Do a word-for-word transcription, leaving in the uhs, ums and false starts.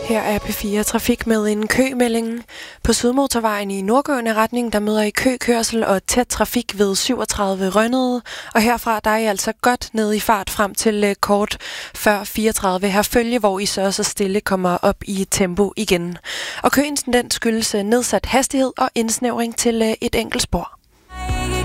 Her er P fire Trafik med en kømelding. På Sydmotorvejen i nordgående retning, der møder I køkørsel og tæt trafik ved syvogtredive Rønnede. Og herfra der er I altså godt ned i fart frem til kort før fireogtredive herfølge, hvor I så også stille kommer op i tempo igen. Og køen den skyldes nedsat hastighed og indsnævring til et enkelt spor.